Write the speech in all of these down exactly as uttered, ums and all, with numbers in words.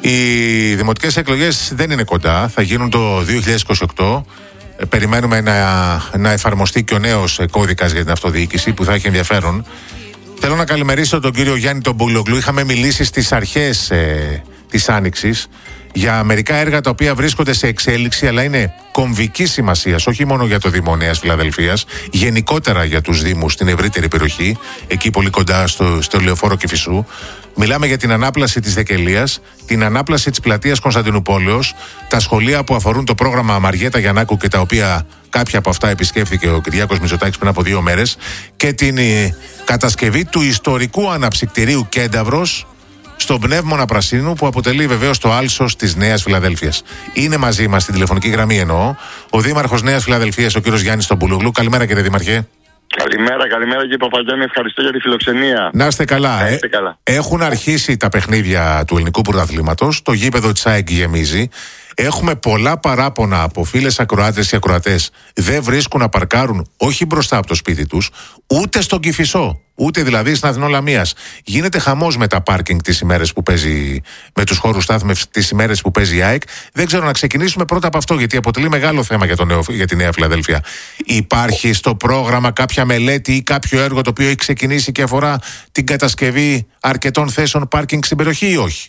Οι δημοτικές εκλογές δεν είναι κοντά, θα γίνουν το δύο χιλιάδες είκοσι οκτώ. Περιμένουμε να, να εφαρμοστεί και ο νέος κώδικας για την αυτοδιοίκηση που θα έχει ενδιαφέρον. Θέλω να καλημερίσω τον κύριο Γιάννη τον Μπουλογλου. Είχαμε μιλήσει στις αρχές ε, της Άνοιξης για μερικά έργα τα οποία βρίσκονται σε εξέλιξη, αλλά είναι κομβικής σημασίας, όχι μόνο για το Δήμο Νέας Φιλαδελφίας, γενικότερα για τους Δήμους στην ευρύτερη περιοχή, εκεί πολύ κοντά στο, στο Λεωφόρο Κηφισού. Μιλάμε για την ανάπλαση της Δεκελίας, την ανάπλαση της πλατείας Κωνσταντινουπόλεως, τα σχολεία που αφορούν το πρόγραμμα Μαριέτα Γιαννάκου και τα οποία κάποια από αυτά επισκέφθηκε ο Κυριάκος Μητσοτάκης πριν από δύο μέρες, και την ε, κατασκευή του ιστορικού αναψυκτηρίου Κένταβρος στον Πνεύμονα Πρασίνου, που αποτελεί βεβαίως το άλσος της Νέας Φιλαδέλφειας. Είναι μαζί μας στην τηλεφωνική γραμμή, εννοώ, ο Δήμαρχος Νέας Φιλαδελφίας, ο κύριος Γιάννης τον Μπουλογλου. Καλημέρα, κύριε Δήμαρχε. Καλημέρα, καλημέρα κύριε Παπαγιάννη, ευχαριστώ για τη φιλοξενία. Να είστε καλά. Να είστε καλά. Ε, έχουν αρχίσει τα παιχνίδια του ελληνικού πρωταθλήματος, το γήπεδο της ΑΕΚ γεμίζει. Έχουμε πολλά παράπονα από φίλες ακροάτες και ακροατές. Δεν βρίσκουν να παρκάρουν όχι μπροστά από το σπίτι τους, ούτε στον Κηφισό, ούτε δηλαδή στην Αθηνών Λαμίας. Γίνεται χαμός με τα πάρκινγκ τις ημέρες που παίζει, με τους χώρους στάθμευσης τις ημέρες που παίζει η ΑΕΚ. Δεν ξέρω, να ξεκινήσουμε πρώτα από αυτό, γιατί αποτελεί μεγάλο θέμα για, το νέο, για τη Νέα Φιλαδέλφεια. Υπάρχει στο πρόγραμμα κάποια μελέτη ή κάποιο έργο το οποίο έχει ξεκινήσει και αφορά την κατασκευή αρκετών θέσεων πάρκινγκ στην περιοχή ή όχι?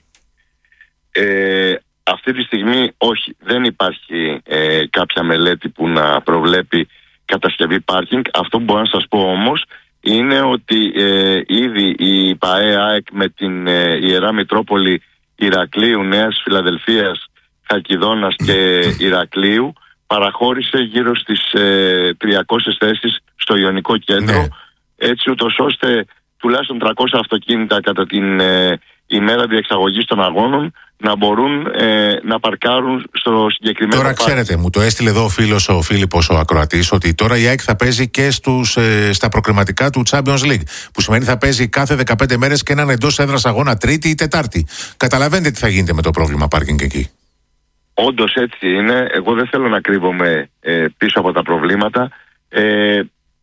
Ε, αυτή τη στιγμή όχι, δεν υπάρχει ε, κάποια μελέτη που να προβλέπει κατασκευή πάρκινγκ. Αυτό που μπορώ να σας πω όμως είναι ότι ε, ήδη η ΠΑΕ ΑΕΚ με την ε, Ιερά Μητρόπολη Ηρακλείου, Νέας Φιλαδελφίας, Χαλκιδόνας και Ηρακλείου παραχώρησε γύρω στις ε, τριακόσιες θέσεις στο Ιωνικό Κέντρο, ναι. Έτσι ούτως ώστε τουλάχιστον τριακόσια αυτοκίνητα κατά την ε, ημέρα διεξαγωγής των αγώνων να μπορούν ε, να παρκάρουν στο συγκεκριμένο. Τώρα πάρκο. Ξέρετε, μου το έστειλε εδώ ο φίλος ο Φίλιππος ο ακροατής, ότι τώρα η ΑΕΚ θα παίζει και στους, ε, στα προκριματικά του Champions League, που σημαίνει θα παίζει κάθε δεκαπέντε μέρες και έναν εντός έδρας αγώνα Τρίτη ή Τετάρτη. Καταλαβαίνετε τι θα γίνεται με το πρόβλημα πάρκινγκ εκεί. Όντως έτσι είναι. Εγώ δεν θέλω να κρύβομαι ε, πίσω από τα προβλήματα. Ε,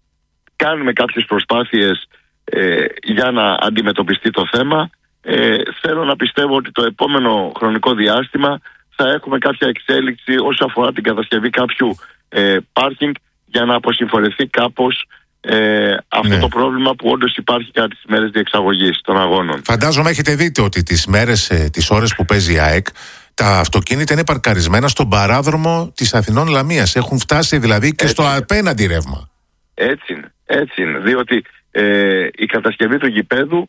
κάνουμε κάποιες προσπάθειες ε, για να αντιμετωπιστεί το θέμα. Ε, θέλω να πιστεύω ότι το επόμενο χρονικό διάστημα θα έχουμε κάποια εξέλιξη όσον αφορά την κατασκευή κάποιου ε, πάρκινγκ για να αποσυμφορεθεί κάπως ε, αυτό, ναι, το πρόβλημα που όντως υπάρχει κατά τις μέρες διεξαγωγής των αγώνων. Φαντάζομαι έχετε δει ότι τις μέρες, ε, τις ώρες που παίζει η ΑΕΚ, τα αυτοκίνητα είναι παρκαρισμένα στον παράδρομο της Αθηνών Λαμίας. Έχουν φτάσει δηλαδή και έτσι, στο απέναντι ρεύμα. Έτσι είναι, έτσι είναι, διότι ε, η κατασκευή του γηπέδου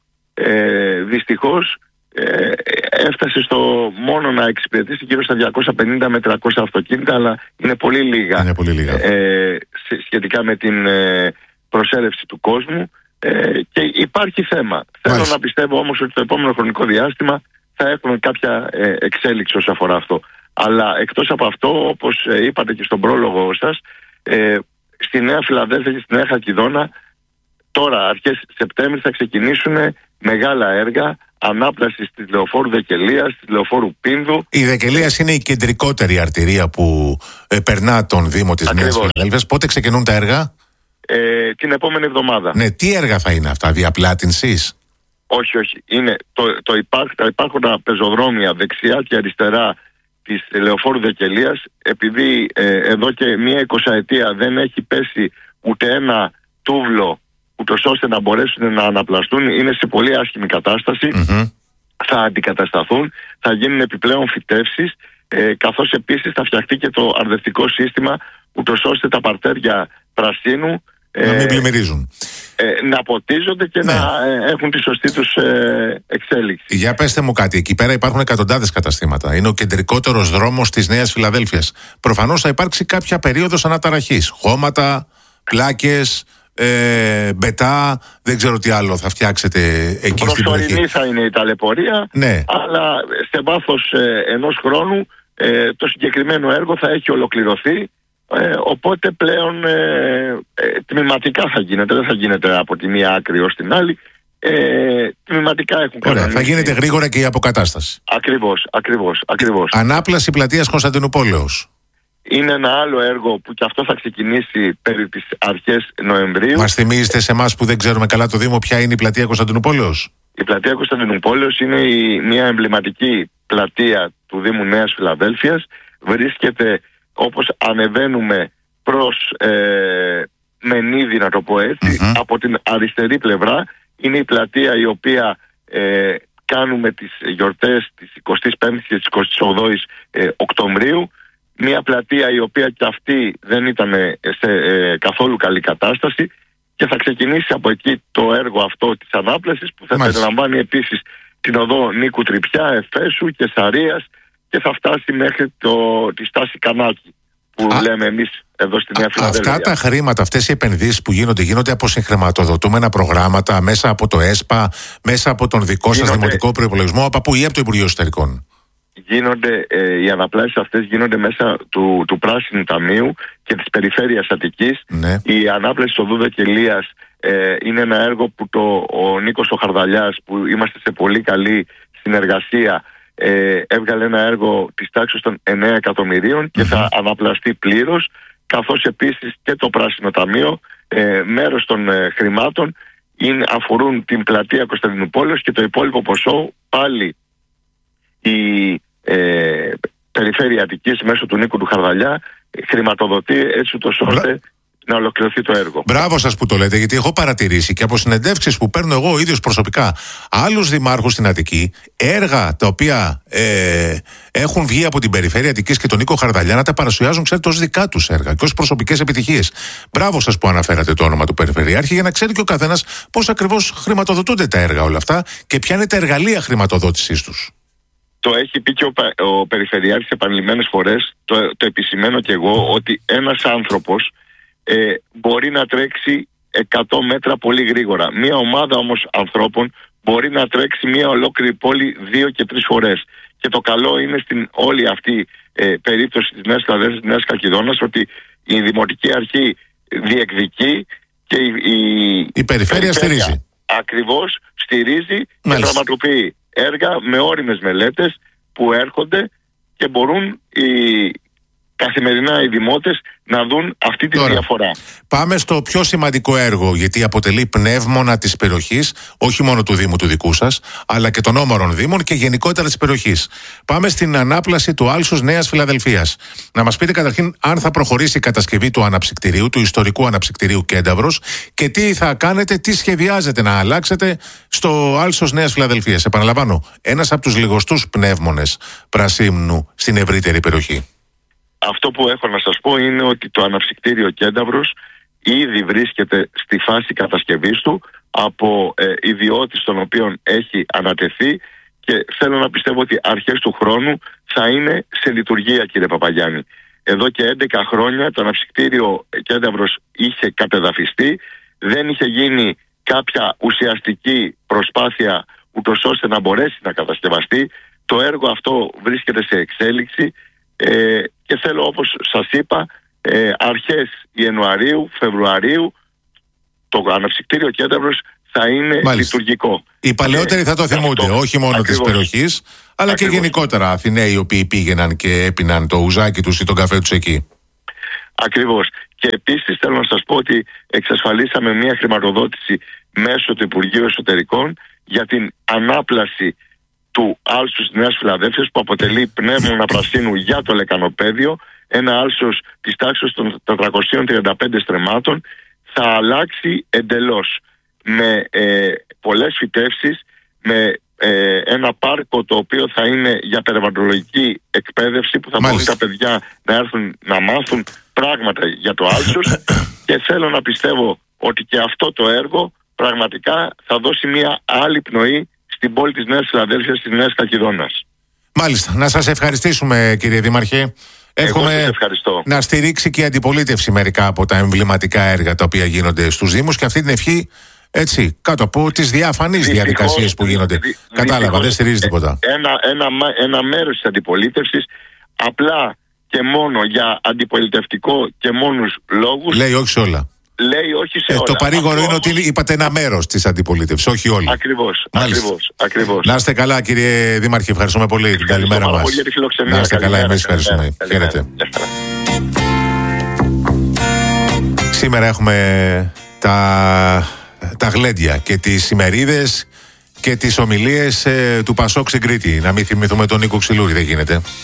Ε, δυστυχώς ε, έφτασε στο μόνο να εξυπηρετήσει γύρω στα διακόσια πενήντα με τριακόσια αυτοκίνητα, αλλά είναι πολύ λίγα, είναι πολύ λίγα. Ε, σχετικά με την ε, προσέλευση του κόσμου, ε, και υπάρχει θέμα. Θέλω να πιστεύω όμως ότι το επόμενο χρονικό διάστημα θα έχουμε κάποια ε, εξέλιξη όσον αφορά αυτό. Αλλά εκτός από αυτό, όπως ε, είπατε και στον πρόλογο σας, ε, στη Νέα Φιλαδέλφεια και στη Νέα Χαλκιδόνα τώρα αρχές Σεπτέμβρη θα ξεκινήσουν μεγάλα έργα ανάπλασης της Λεωφόρου Δεκελίας, της Λεωφόρου Πίνδου. Η Δεκελίας είναι η κεντρικότερη αρτηρία που ε, περνά τον Δήμο της Νέας Φιλαδέλφειας. Πότε ξεκινούν τα έργα? Ε, την επόμενη εβδομάδα. Ναι, τι έργα θα είναι αυτά, διαπλάτινσης? Όχι, όχι. Είναι το, το υπάρχ, τα υπάρχοντα πεζοδρόμια δεξιά και αριστερά της Λεωφόρου Δεκελίας, επειδή ε, εδώ και μία εικοσαετία δεν έχει πέσει ούτε ένα τούβλο ούτως ώστε να μπορέσουν να αναπλαστούν, είναι σε πολύ άσχημη κατάσταση. Mm-hmm. Θα αντικατασταθούν, θα γίνουν επιπλέον φυτεύσεις, ε, καθώς επίσης θα φτιαχτεί και το αρδευτικό σύστημα ούτως ώστε τα παρτέρια πρασίνου ε, να μην πλημμυρίζουν, ε, να ποτίζονται και ναι, να ε, έχουν τη σωστή τους ε, εξέλιξη. Για πέστε μου κάτι, εκεί πέρα υπάρχουν εκατοντάδες καταστήματα, είναι ο κεντρικότερος δρόμος της Νέας Φιλαδέλφειας. Προφανώς θα υπάρξει κάποια περίοδος αναταραχής, χώματα, πλάκες, Ε, μπετά, δεν ξέρω τι άλλο θα φτιάξετε εκεί στην περιοχή. Προσωρινή θα είναι η ταλαιπωρία, ναι, αλλά σε βάθος ε, ενός χρόνου ε, το συγκεκριμένο έργο θα έχει ολοκληρωθεί, ε, οπότε πλέον ε, ε, τμηματικά θα γίνεται, δεν θα γίνεται από τη μία άκρη ως την άλλη, ε, τμηματικά έχουν κανονίσει. Θα γίνεται γρήγορα και η αποκατάσταση. Ακριβώς, ακριβώς, ακριβώς. Ανάπλαση πλατείας Κωνσταντινουπόλεως. Είναι ένα άλλο έργο που και αυτό θα ξεκινήσει περί τις αρχές Νοεμβρίου. Μας θυμίζετε σε εμάς που δεν ξέρουμε καλά το Δήμο ποια είναι η πλατεία Κωνσταντινουπόλεως? Η πλατεία Κωνσταντινουπόλεως είναι η, μια εμβληματική πλατεία του Δήμου Νέας Φιλαδέλφειας. Βρίσκεται, όπως ανεβαίνουμε προς ε, Μενίδη, να το πω έτσι, mm-hmm. από την αριστερή πλευρά. Είναι η πλατεία η οποία ε, κάνουμε τις γιορτές της εικοστής πέμπτης και της εικοστής όγδοης ε, Οκτωβρίου. Μια πλατεία η οποία και αυτή δεν ήταν σε ε, καθόλου καλή κατάσταση, και θα ξεκινήσει από εκεί το έργο αυτό της ανάπλασης, που θα περιλαμβάνει επίσης την οδό Νίκου Τρυπιά, Εφέσου και Σαρίας, και θα φτάσει μέχρι το, τη στάση Κανάκη, που Α, λέμε εμείς εδώ στη Νέα Φιλαδέλφεια. Αυτά τα χρήματα, αυτές οι επενδύσεις που γίνονται, γίνονται από συγχρηματοδοτούμενα προγράμματα, μέσα από το ΕΣΠΑ, μέσα από τον δικό σας γίνονται, δημοτικό προϋπολογισμό, από πού, ή από το Υπουργείο Εσωτερικών? Γίνονται, ε, οι αναπλάσεις αυτές γίνονται μέσα του, του Πράσινου Ταμείου και της Περιφέρειας Αττικής. Ναι. Η ανάπλαση οδού Δεκελίας ε, είναι ένα έργο που το, ο Νίκος ο Χαρδαλιάς, που είμαστε σε πολύ καλή συνεργασία, ε, έβγαλε ένα έργο της τάξης των εννέα εκατομμυρίων και mm-hmm. θα αναπλαστεί πλήρως, καθώς επίσης και το Πράσινο Ταμείο. ε, μέρος των ε, χρημάτων είναι, αφορούν την πλατεία Κωνσταντινούπολης, και το υπόλοιπο ποσό πάλι η ε, Περιφέρεια Αττικής μέσω του Νίκου του Χαρδαλιά χρηματοδοτεί, έτσι ούτως ώστε Μπρα... να ολοκληρωθεί το έργο. Μπράβο σας που το λέτε, γιατί έχω παρατηρήσει και από συνεντεύξεις που παίρνω εγώ ο ίδιος προσωπικά άλλους δημάρχους στην Αττική, έργα τα οποία ε, έχουν βγει από την Περιφέρεια Αττικής και τον Νίκο Χαρδαλιά να τα παρουσιάζουν, ξέρετε, ως δικά τους έργα και ως προσωπικές επιτυχίες. Μπράβο σας που αναφέρατε το όνομα του Περιφερειάρχη, για να ξέρει και ο καθένας πώς ακριβώς χρηματοδοτούνται τα έργα όλα αυτά και ποια είναι τα εργαλεία χρηματοδότησής τους. Το έχει πει και ο, ο Περιφερειάρχης επανειλημμένες φορές, το, το επισημαίνω και εγώ, ότι ένας άνθρωπος ε, μπορεί να τρέξει εκατό μέτρα πολύ γρήγορα. Μία ομάδα όμως ανθρώπων μπορεί να τρέξει μία ολόκληρη πόλη δύο και τρεις φορές. Και το καλό είναι στην όλη αυτή ε, περίπτωση της Νέας Φιλαδέλφειας, της Νέας Καλκιδόνας, ότι η Δημοτική Αρχή διεκδικεί και η, η, η Περιφέρεια στηρίζει. Ακριβώς στηρίζει και πραγματοποιεί έργα με όριμες μελέτες που έρχονται και μπορούν οι, καθημερινά οι δημότες να δουν αυτή τη Τώρα, διαφορά. Πάμε στο πιο σημαντικό έργο, γιατί αποτελεί πνεύμονα της περιοχής, όχι μόνο του Δήμου του δικού σας, αλλά και των όμορων Δήμων και γενικότερα της περιοχής. Πάμε στην ανάπλαση του άλσους Νέας Φιλαδελφίας. Να μας πείτε καταρχήν αν θα προχωρήσει η κατασκευή του αναψυκτηρίου, του ιστορικού αναψυκτηρίου Κένταβρος, και τι θα κάνετε, τι σχεδιάζετε να αλλάξετε στο άλσος Νέας Φιλαδελφίας. Επαναλαμβάνω, ένας από τους λιγοστούς πνεύμονες Πρασίμνου στην ευρύτερη περιοχή. Αυτό που έχω να σας πω είναι ότι το αναψυκτήριο Κένταβρος ήδη βρίσκεται στη φάση κατασκευής του από ε, ιδιώτης των οποίων έχει ανατεθεί, και θέλω να πιστεύω ότι αρχές του χρόνου θα είναι σε λειτουργία, κύριε Παπαγιάννη. Εδώ και έντεκα χρόνια το αναψυκτήριο Κένταβρος είχε κατεδαφιστεί, δεν είχε γίνει κάποια ουσιαστική προσπάθεια ούτως ώστε να μπορέσει να κατασκευαστεί. Το έργο αυτό βρίσκεται σε εξέλιξη. Ε, και θέλω, όπως σας είπα, ε, αρχές Ιανουαρίου, Φεβρουαρίου το αναψυκτήριο Κένταβρος θα είναι Μάλιστα. λειτουργικό. Οι παλαιότεροι ε, θα το θυμούνται, αυτό, όχι μόνο ακριβώς, της περιοχής, αλλά ακριβώς. και γενικότερα Αθηναίοι οι οποίοι πήγαιναν και έπιναν το ουζάκι τους ή τον καφέ τους εκεί. Ακριβώς. Και επίσης θέλω να σας πω ότι εξασφαλίσαμε μια χρηματοδότηση μέσω του Υπουργείου Εσωτερικών για την ανάπλαση του άλσους της Νέας Φιλαδέλφειας, που αποτελεί πνεύμονα πρασίνου για το λεκανοπέδιο, ένα άλσος της τάξης των τετρακοσίων τριάντα πέντε στρεμμάτων. Θα αλλάξει εντελώς με ε, πολλές φυτεύσεις, με ε, ένα πάρκο το οποίο θα είναι για περιβαλλοντολογική εκπαίδευση, που θα μπορούν τα παιδιά να έρθουν να μάθουν πράγματα για το άλσος και θέλω να πιστεύω ότι και αυτό το έργο πραγματικά θα δώσει μια άλλη πνοή στην πόλη της Νέας Φιλαδέλφειας, της Νέας Καλκιδόνας. Μάλιστα. Να σας ευχαριστήσουμε, κύριε Δήμαρχε. Εύχομαι να στηρίξει και η αντιπολίτευση μερικά από τα εμβληματικά έργα τα οποία γίνονται στους Δήμους, και αυτή την ευχή, έτσι, κάτω από τις διαφανείς διαδικασίες που γίνονται. Δυ, Κατάλαβα, δυστυχώς, δεν στηρίζει τίποτα. Ένα, ένα, ένα μέρος της αντιπολίτευσης, απλά και μόνο για αντιπολιτευτικό και μόνους λόγους, λέει όχι σε όλα. Λέει όχι σε ε, όλα. Το παρήγορο αυτό είναι ότι είπατε ένα μέρος της αντιπολίτευσης, όχι όλοι. Ακριβώς, ακριβώς, ακριβώς. Να είστε καλά, κύριε Δήμαρχε, ευχαριστούμε πολύ. Την καλημέρα μας. Να είστε καλά, εμείς ευχαριστούμε. Χαίρετε. Σήμερα έχουμε τα, τα γλέντια και τις ημερίδες και τις ομιλίες ε, του Πασόκ στην Κρήτη. Να μην θυμηθούμε τον Νίκο Ξυλούρη, δεν γίνεται.